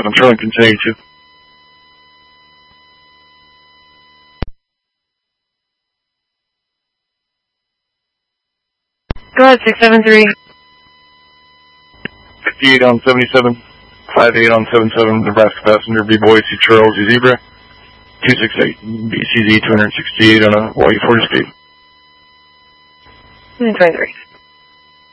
on Charlie, continue to. Go ahead, 673. 58 on 77, 58 on 77, Nebraska passenger, B-Boise, Charles, Zebra, 268, BCZ 268 on a YU 40 speed. 23.